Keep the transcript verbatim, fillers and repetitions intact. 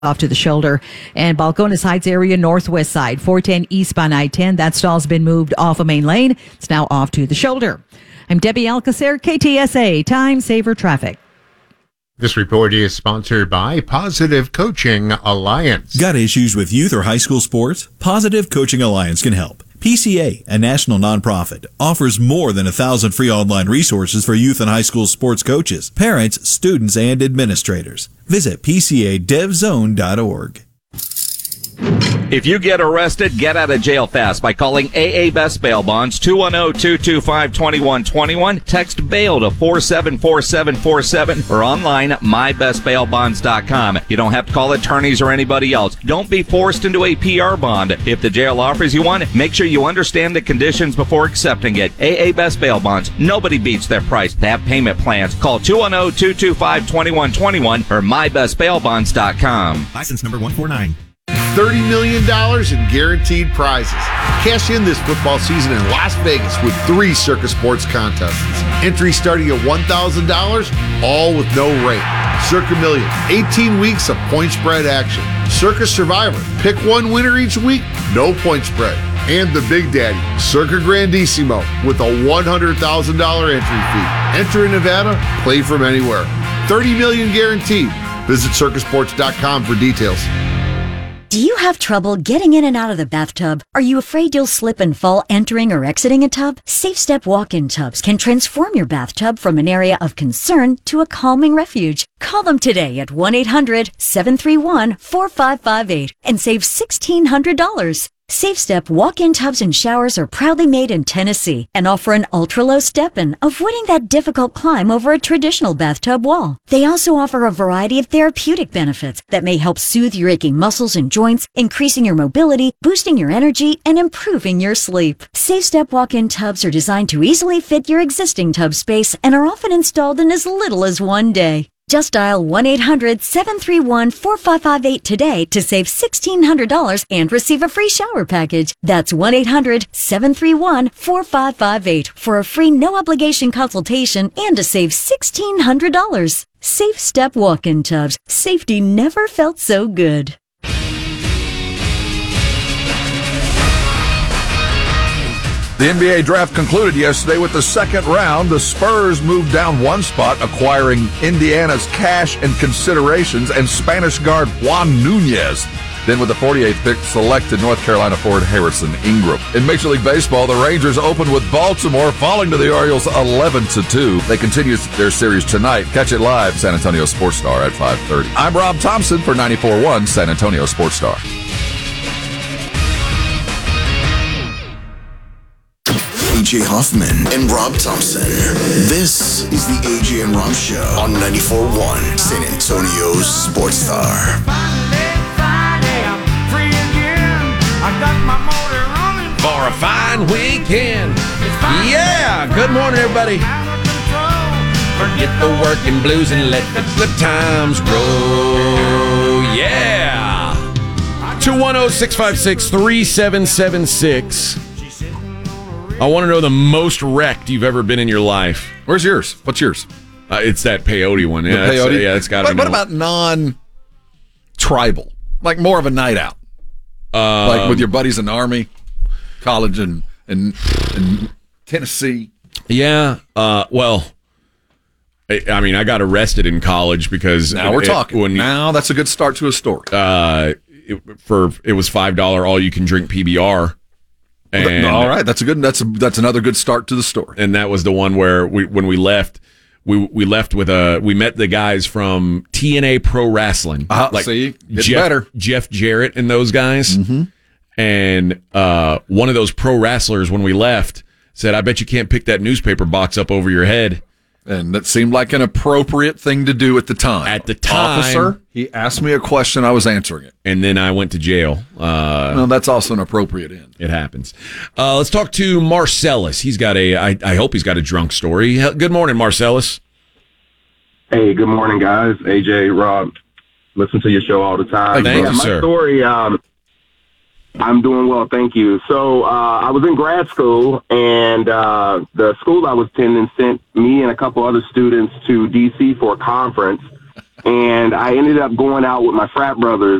off to the shoulder. And Balcones Heights area, northwest side, four ten eastbound I ten. That stall's been moved off of main lane. It's now off to the shoulder. I'm Debbie Alcacer, K T S A, Time Saver Traffic. This report is sponsored by Positive Coaching Alliance. Got issues with youth or high school sports? Positive Coaching Alliance can help. P C A, a national nonprofit, offers more than a thousand free online resources for youth and high school sports coaches, parents, students, and administrators. Visit P C A dev zone dot org. If you get arrested, get out of jail fast by calling A A Best Bail Bonds, two one zero, two two five, two one two one. Text bail to four seven four seven four seven or online at my best bail bonds dot com. You don't have to call attorneys or anybody else. Don't be forced into a P R bond. If the jail offers you one, make sure you understand the conditions before accepting it. A A Best Bail Bonds. Nobody beats their price. They have payment plans. Call two one zero, two two five, two one two one or my best bail bonds dot com. License number one four nine. thirty million dollars in guaranteed prizes. Cash in this football season in Las Vegas with three Circa Sports contests. Entry starting at one thousand dollars, all with no rate. Circa Million, eighteen weeks of point spread action. Circa Survivor, pick one winner each week, no point spread. And the Big Daddy, Circa Grandissimo, with a one hundred thousand dollars entry fee. Enter in Nevada, play from anywhere. thirty million dollars guaranteed. Visit circa sports dot com for details. Do you have trouble getting in and out of the bathtub? Are you afraid you'll slip and fall entering or exiting a tub? Safe Step walk-in tubs can transform your bathtub from an area of concern to a calming refuge. Call them today at one eight hundred, seven three one, four five five eight and save sixteen hundred dollars. Safe Step walk-in tubs and showers are proudly made in Tennessee and offer an ultra-low step-in, avoiding that difficult climb over a traditional bathtub wall. They also offer a variety of therapeutic benefits that may help soothe your aching muscles and joints, increasing your mobility, boosting your energy, and improving your sleep. Safe Step walk-in tubs are designed to easily fit your existing tub space and are often installed in as little as one day. Just dial one eight hundred, seven three one, four five five eight today to save sixteen hundred dollars and receive a free shower package. That's one eight hundred, seven three one, four five five eight for a free no-obligation consultation and to save sixteen hundred dollars. Safe Step walk-in tubs. Safety never felt so good. The N B A draft concluded yesterday with the second round. The Spurs moved down one spot, acquiring Indiana's cash and considerations and Spanish guard Juan Nunez. Then with the forty-eighth pick, selected North Carolina forward Harrison Ingram. In Major League Baseball, the Rangers opened with Baltimore, falling to the Orioles eleven to two. They continue their series tonight. Catch it live, San Antonio Sports Star at five thirty. I'm Rob Thompson for ninety-four point one San Antonio Sports Star. A J Hoffman and Rob Thompson. This is the A J and Rob Show on ninety-four point one San Antonio's Sports Star. For a fine weekend. Yeah, good morning, everybody. Forget the working blues and let the good times roll. Yeah. two one zero, six five six, three seven seven six. I want to know the most wrecked you've ever been in your life. Where's yours? What's yours? Uh, it's that peyote one. Yeah, the peyote? That's, yeah, it's got to be. be. What about non-tribal? Like more of a night out? Um, like with your buddies in the Army, college, and in, in, in Tennessee? Yeah. Uh, well, I, I mean, I got arrested in college because... Now we're it, talking. When, now that's a good start to a story. Uh, it, for It was five dollars all-you-can-drink P B R. And, all right, that's a good. That's a, that's another good start to the story. And that was the one where we, when we left, we we left with a. We met the guys from T N A Pro Wrestling, uh, like see, Jeff, better. Jeff Jarrett and those guys. Mm-hmm. And uh, one of those pro wrestlers, when we left, said, "I bet you can't pick that newspaper box up over your head." And that seemed like an appropriate thing to do at the time. At the time, officer, he asked me a question. I was answering it, and then I went to jail. Uh, well, that's also an appropriate end. It happens. Uh, let's talk to Marcellus. He's got a. I, I hope he's got a drunk story. Good morning, Marcellus. Hey, good morning, guys. A J, Rob, listen to your show all the time. Thank yeah, you, my sir. story. Um, I'm doing well, thank you. So uh, I was in grad school, and uh, the school I was attending sent me and a couple other students to D C for a conference. and I ended up going out with my frat brothers